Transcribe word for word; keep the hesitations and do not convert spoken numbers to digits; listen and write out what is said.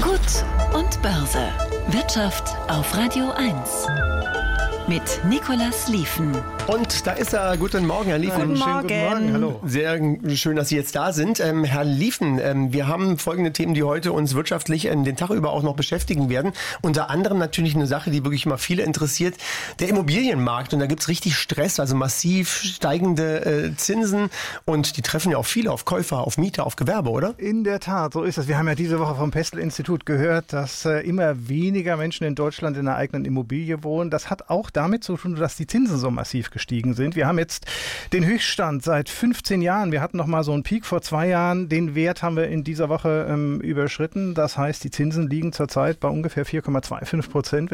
Gut und Börse. Wirtschaft auf Radio eins. Mit Nicolas Lieven. Und da ist er. Guten Morgen, Herr Lieven. Guten Schönen Morgen. guten Morgen. Hallo. Sehr schön, dass Sie jetzt da sind. Ähm, Herr Lieven, ähm, wir haben folgende Themen, die heute uns wirtschaftlich äh, den Tag über auch noch beschäftigen werden. Unter anderem natürlich eine Sache, die wirklich mal viele interessiert. Der Immobilienmarkt. Und da gibt's richtig Stress, also massiv steigende äh, Zinsen. Und die treffen ja auch viele auf Käufer, auf Mieter, auf Gewerbe, oder? In der Tat, so ist es. Wir haben ja diese Woche vom Pestel-Institut gehört, dass äh, immer weniger Menschen in Deutschland in einer eigenen Immobilie wohnen. Das hat auch damit zu tun, dass die Zinsen so massiv gestiegen sind. Wir haben jetzt den Höchststand seit fünfzehn Jahren. Wir hatten noch mal so einen Peak vor zwei Jahren. Den Wert haben wir in dieser Woche ähm, überschritten. Das heißt, die Zinsen liegen zurzeit bei ungefähr vier Komma fünfundzwanzig Prozent.